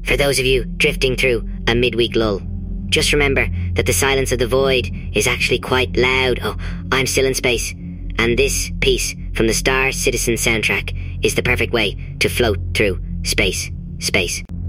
For those of you drifting through a midweek lull, just remember that the silence of the void is actually quite loud. Oh, I'm still in space. And this piece from the Star Citizen soundtrack is the perfect way to float through space.